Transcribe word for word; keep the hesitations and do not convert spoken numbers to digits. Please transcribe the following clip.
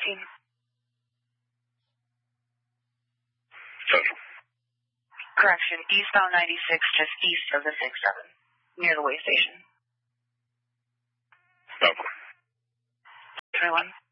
fifteen. Central. Correction, eastbound ninety-six, just east of the six seven, near the way station. Alpha. twenty-one.